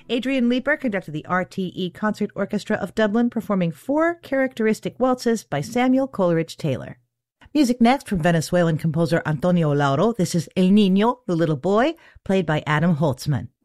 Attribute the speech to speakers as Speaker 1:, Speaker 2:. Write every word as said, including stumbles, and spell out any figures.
Speaker 1: Adrian Leeper conducted the R T E Concert Orchestra of Dublin, performing four characteristic waltzes by Samuel Coleridge-Taylor. Music next from Venezuelan composer Antonio Lauro. This is El Niño, the Little Boy, played by Adam Holtzman.